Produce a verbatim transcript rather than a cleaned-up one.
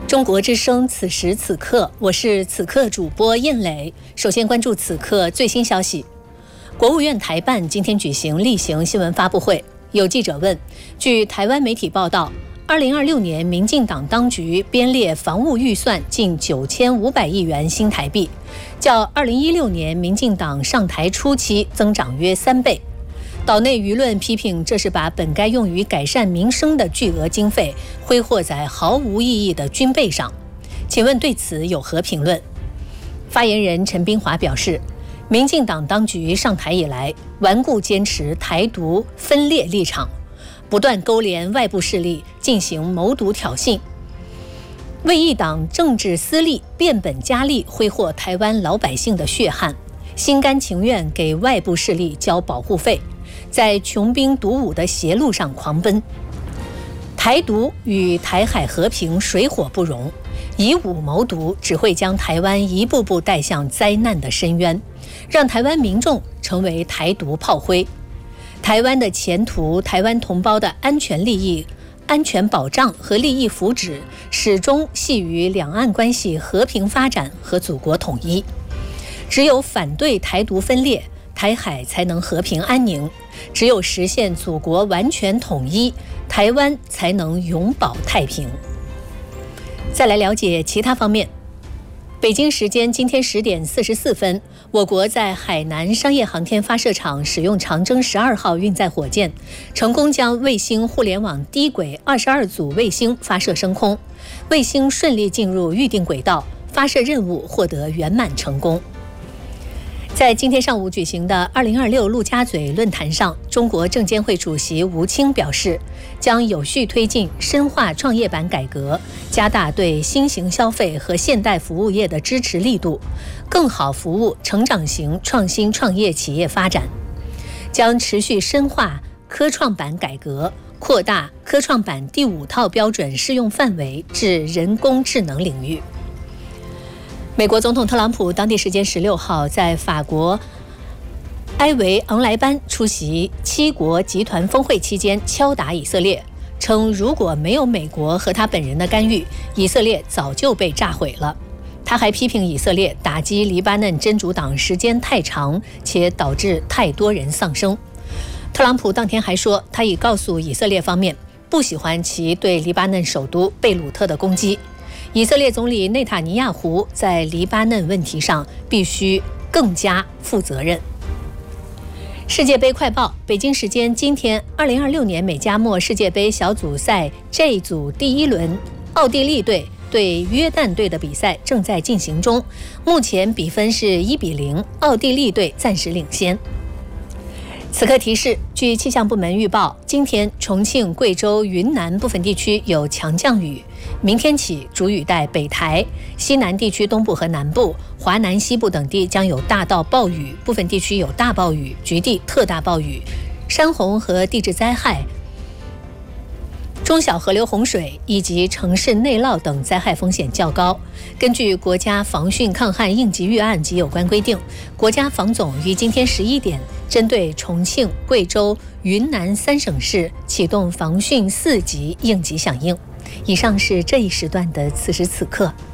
中国之声此时此刻，我是此刻主播燕磊。首先关注此刻最新消息。国务院台办今天举行例行新闻发布会，有记者问，据台湾媒体报道，二零二六年民进党当局编列防务预算近九千五百亿元新台币，较二零一六年民进党上台初期增长约三倍。岛内舆论批评这是把本该用于改善民生的巨额经费挥霍在毫无意义的军备上。请问对此有何评论？发言人陈斌华表示，民进党当局上台以来，顽固坚持台独分裂立场，不断勾连外部势力进行谋独挑衅，为一党政治私利变本加厉挥霍台湾老百姓的血汗，心甘情愿给外部势力交保护费，在穷兵黩武的邪路上狂奔。台独与台海和平水火不容，以武谋独只会将台湾一步步带向灾难的深渊，让台湾民众成为台独炮灰。台湾的前途，台湾同胞的安全利益、安全保障和利益福祉，始终系于两岸关系和平发展和祖国统一。只有反对台独分裂，台海才能和平安宁；只有实现祖国完全统一，台湾才能永保太平。再来了解其他方面。北京时间今天十点四十四分，我国在海南商业航天发射场使用长征十二号运载火箭，成功将卫星互联网低轨二十二组卫星发射升空，卫星顺利进入预定轨道，发射任务获得圆满成功。在今天上午举行的二零二六陆家嘴论坛上，中国证监会主席吴清表示，将有序推进深化创业板改革，加大对新型消费和现代服务业的支持力度，更好服务成长型创新创业企业发展。将持续深化科创板改革，扩大科创板第五套标准适用范围至人工智能领域。美国总统特朗普当地时间十六号在法国埃维昂莱班出席七国集团峰会期间敲打以色列，称如果没有美国和他本人的干预，以色列早就被炸毁了。他还批评以色列打击黎巴嫩真主党时间太长，且导致太多人丧生。特朗普当天还说，他已告诉以色列方面不喜欢其对黎巴嫩首都贝鲁特的攻击。以色列总理内塔尼亚胡在黎巴嫩问题上必须更加负责任。世界杯快报，北京时间今天，二零二六年美加墨世界杯小组赛 J 组第一轮，奥地利队对约旦队的比赛正在进行中，目前比分是一比零，奥地利队暂时领先。此刻提示，据气象部门预报，今天重庆、贵州、云南部分地区有强降雨，明天起主雨带北抬，西南地区东部和南部、华南西部等地将有大到暴雨，部分地区有大暴雨，局地特大暴雨，山洪和地质灾害、中小河流洪水以及城市内涝等灾害风险较高。根据国家防汛抗旱应急预案及有关规定，国家防总于今天十一点针对重庆、贵州、云南三省市启动防汛四级应急响应。以上是这一时段的此时此刻。